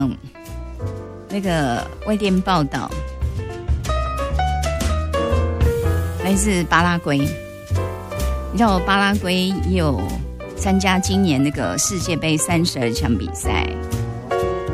那个外电报道，来自巴拉圭。你知道巴拉圭也有参加今年那个世界杯32强比赛，